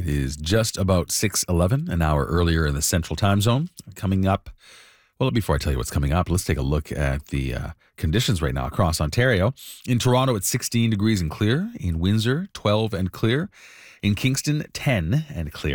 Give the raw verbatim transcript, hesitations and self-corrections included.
is just about six eleven, an hour earlier in the Central Time Zone. Coming up, well, before I tell you what's coming up, let's take a look at the uh, conditions right now across Ontario. In Toronto, it's sixteen degrees and clear. In Windsor, twelve and clear. In Kingston, ten and clear.